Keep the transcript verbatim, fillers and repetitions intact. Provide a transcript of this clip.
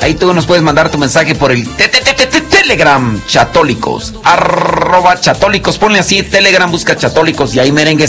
Ahí tú nos puedes mandar tu mensaje por el te- te- te- te- te- Telegram, Chatólicos, arroba Chatólicos, ponle así, Telegram, busca Chatólicos y ahí merengues.